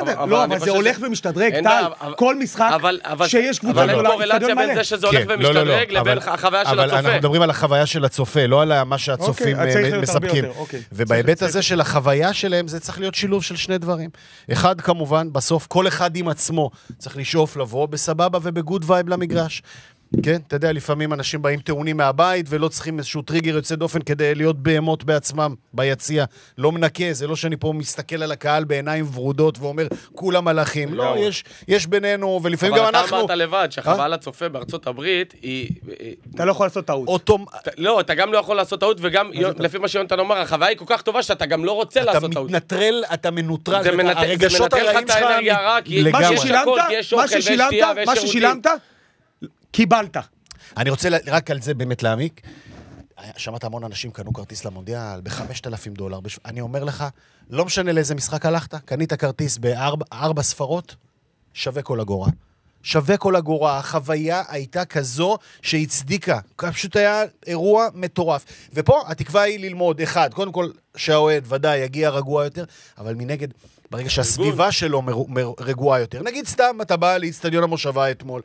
בסדר, לא, אבל זה הולך ומשתדרג, טל, כל משחק שיש קבוצה גדולה, אבל אין קורלציה בין זה שזה הולך ומשתדרג לבין החוויה של הצופה. אבל אנחנו מדברים על החוויה של הצופה, לא על מה שהצופים מספקים. ובהיבט הזה של החוויה שלהם, זה צריך להיות שילוב של שני דברים. אחד, כמובן, בסוף, כל אחד עם עצמו צריך לשאוף לבוא בסבבה ובגוד וייב למגרש. כן, אתה יודע, לפעמים אנשים באים טעונים מהבית ולא צריכים איזשהו טריגר יוצא דופן כדי להיות בהמות בעצמם ביציע. לא מנקה, זה לא שאני פה מסתכל על הקהל בעיניים ורודות ואומר, כולם מלאכים. לא, יש בינינו, ולפעמים גם אנחנו... אבל אתה אמרת לבד שהחוויה לצופה בארצות הברית היא... אתה לא יכול לעשות טעות. לא, אתה גם לא יכול לעשות טעות, וגם לפי מה שיונתן אומר, החוויה היא כל כך טובה שאתה גם לא רוצה לעשות טעות. אתה מתנטרל, אתה מנוטרל, הרגשות הרעים שלך מה ששילמת, קיבלת. אני רוצה רק על זה באמת להעמיק. שמעת המון אנשים קנו כרטיס למונדיאל $5,000. אני אומר לך, לא משנה לאיזה משחק הלכת, קנית כרטיס ב4 ספרות, שווה כל אגורה. שווה כל אגורה. החוויה הייתה כזו שהצדיקה. פשוט היה אירוע מטורף. ופה התקווה היא ללמוד, אחד, קודם כל שהאוהד ודאי יגיע רגוע יותר, אבל מנגד, ברגע שהסביבה שלו רגועה יותר. נגיד סתם, אתה בא לאצטדיון המושבה אתמול,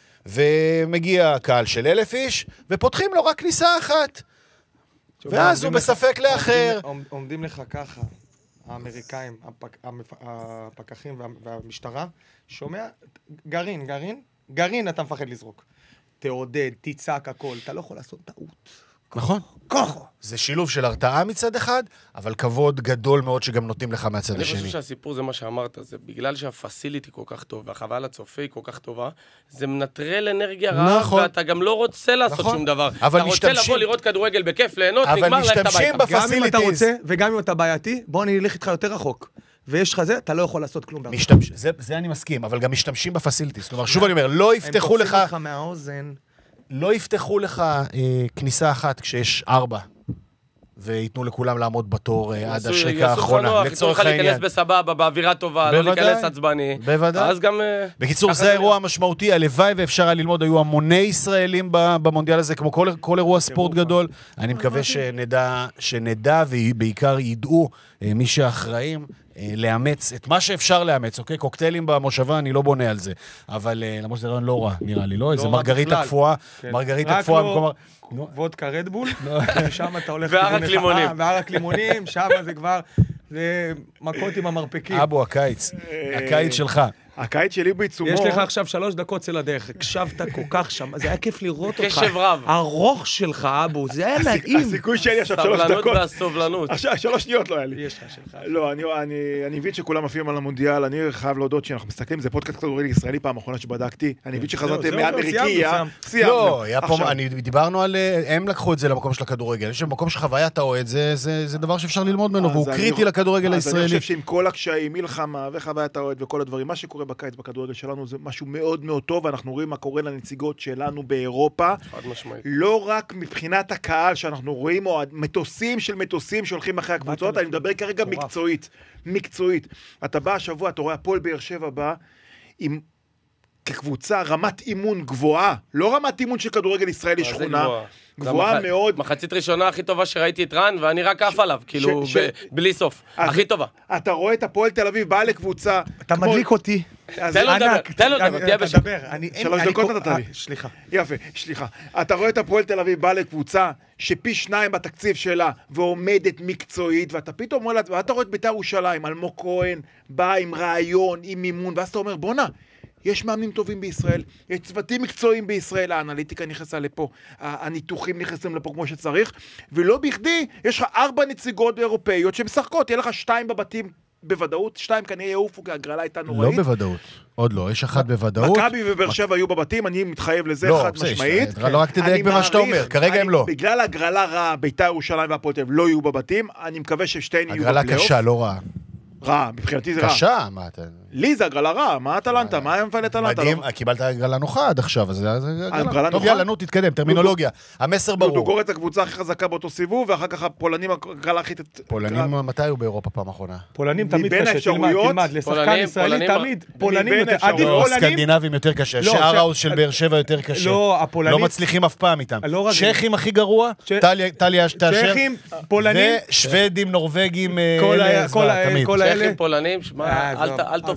ומגיע קהל של 1,000 איש, ופותחים לו רק כניסה אחת. ואז הוא בספק לאחר. עומדים לך ככה, האמריקאים, הפקחים והמשטרה, שומע, גרעין אתה מפחד לזרוק. תעודד, תצעק הכל, אתה לא יכול לעשות טעות. נכון. ככה. זה שילוב של הרתעה מצד אחד, אבל כבוד גדול מאוד שגם נותנים לך מהצד השני. אני חושב שהסיפור זה מה שאמרת, זה בגלל שהפסיליטי כל כך טוב, והחוויה לצופה היא כל כך טובה, זה מנטרל אנרגיה רעה, ואתה גם לא רוצה לעשות שום דבר. אתה רוצה לבוא לראות כדורגל בכיף, ליהנות, נגמר ללכת הביתה. גם אם אתה רוצה, וגם אם אתה בעייתי, בוא אני אלך איתך יותר רחוק. ויש לך זה, אתה לא יכול לעשות כלום. זה אני מסכים, אבל גם משתמשים בפסיליטיס. זאת אומרת, שוב אני אומר, לא יפתחו לך... לא יפתחו לך כניסה אחת כשיש 4, ויתנו לכולם לעמוד בתור עד השריקה האחרונה. לצורך העניין. להיכנס בסבבה, באווירה טובה, לא להיכנס עצבני. בוודאי. אז גם... בקיצור, זה האירוע המשמעותי, הלוואי ואפשר היה ללמוד, היו המוני ישראלים במונדיאל הזה, כמו כל אירוע ספורט גדול. אני מקווה שנדע ובעיקר ידעו מי שאחראים, לאמץ את מה שאפשר לאמץ, אוקיי? קוקטיילים במושבה, אני לא בונה על זה. אבל למרות שזה רעיון לא רע, נראה לי, לא? איזה מרגריטה קפואה, מרגריטה קפואה במקום... וודקה רדבול, שם אתה הולך... וערק לימונים. וערק לימונים, שם זה כבר... זה מכות עם המרפקים. אבו, הקיץ שלך. הקיץ שלי בעיצומו... יש לך עכשיו 3 דקות של הדרך, הקשבת כל כך שם, זה היה כיף לראות אותך. קשב רב. הרוך שלך, אבו, זה היה נעים. הסיכוי שלי עכשיו 3 דקות. סבלנות והסובלנות. עכשיו 3 שניות לא היה לי. יש לך שלך. לא, אני מבין שכולם מפים על המונדיאל, אני חייב להודות שאנחנו מסתכלים, זה פודקאסט כדורגל ישראלי פעם האחרונה שבדקתי, אני מבין שחזרתם מאמריקי, לא, דיברנו על, הם לקחו את זה למקום של הכדורגל, אני חושב במקום שחוויית אתה אוהד, זה דבר שאפשר ללמוד ממנו, והוא קריטי לכדורגל הישראלי. אני חושב שעם כל הקשיים, מלחמה וחוויית האוהד וכל הדברים, מה שקורה בקיץ בכדורגל שלנו זה משהו מאוד מאוד טוב, ואנחנו רואים מה קורה לנציגות שלנו באירופה. לא רק מבחינת הקהל שאנחנו רואים, או מטוסים של מטוסים שהולכים אחרי הקבוצות, אני מדבר כרגע מקצועית. אתה בא השבוע, אתה רואה הפועל באר שבע בא עם כקבוצה רמת אימון גבוהה, לא רמת אימון של כדורגל ישראלי שכונה, גבוהה מאוד. מחצית ראשונה הכי טובה שראיתי את רן, ואני רק עף עליו, כאילו, בלי סוף. הכי טובה. אתה רואה את הפועל תל אביב, בא לקבוצה... אתה מדליק אותי. תן לו לדבר, תהיה בשביל. 3 דקות נתת לי. סליחה. יפה, סליחה. אתה רואה את הפועל תל אביב, בא לקבוצה שפי 2 בתקציב שלה, ועומדת מקצועית, ואתה פתאום אומר לה, ואתה רואה את בית"ר ירושלים, אלמוג כהן, בא עם רעיון, עם מימון, ואז אתה אומר, בונה, יש מאמנים טובים בישראל, יש צוותים מקצועיים בישראל, האנליטיקה נכנסה לפה, הניתוחים נכנסים לפה כמו שצריך, ולא בכדי, יש לך 4 נציגות אירופאיות שמשחקות, יהיה לך 2 בבתים בוודאות, 2 כנראה יעופו, כי הגרלה הייתה נוראית. לא בוודאות, עוד לא, יש 1 בוודאות. מכבי ובאר שבע היו בבתים, אני מתחייב לזה חד משמעית. לא רק תדייק במה שאתה אומר, כרגע הם לא. בגלל הגרלה רעה, בית"ר ירושלים והפועל תל אביב לא יהיו בבתים, אני מקווה ששתיהן יהיו בפלייאוף. הגרלה קשה, לא רעה. רע, מבחינתי זה רע. קשה, מה אתה... לי זה הגרלה רע, מה הטלנטה? מה מפעל הטלנטה? מדהים, קיבלת הגרלה נוחה עד עכשיו, אז זה הגרלה. טוב, יאללה, נו, תתקדם, טרמינולוגיה. המסר ברור. דוגור את הקבוצה הכי חזקה באותו סיבוב, ואחר כך הפולנים הגרלה הכי... פולנים, מתי היו באירופה פעם האחרונה? פולנים תמיד קשה, תלמד, לשחקן ישראלי תמיד, פולנים, עדיף פולנים. סקנדינבים יותר קשה, שאראוס של באר שבע יותר קשה. לא מצליחים אף פעם איתם. צ'כים הכי גרוע, טליה תאשר, ושוודים, נורווגים, כל האלה. צ'כים, פולנים, אל